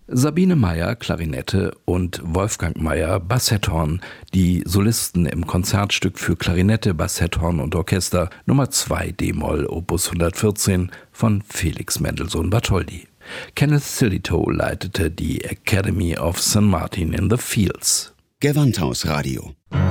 Sabine Meyer, Klarinette und Wolfgang Meyer, Bassetthorn, die Solisten im Konzertstück für Klarinette, Bassetthorn und Orchester Nummer 2 d-Moll Opus 114 von Felix Mendelssohn Bartholdy. Kenneth Sillitoe leitete die Academy of St. Martin in the Fields. Gewandhausradio.